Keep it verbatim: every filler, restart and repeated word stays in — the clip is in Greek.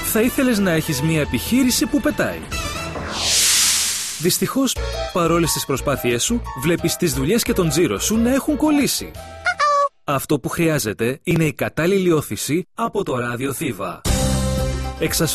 Θα ήθελες να έχεις μια επιχείρηση που πετάει. Δυστυχώς, παρόλες τις προσπάθειές σου, βλέπεις τις δουλειές και τον τζίρο σου να έχουν κολλήσει. Αυτό που χρειάζεται είναι η κατάλληλη όθηση από το ράδιο Θήβα. Εξασφάλισε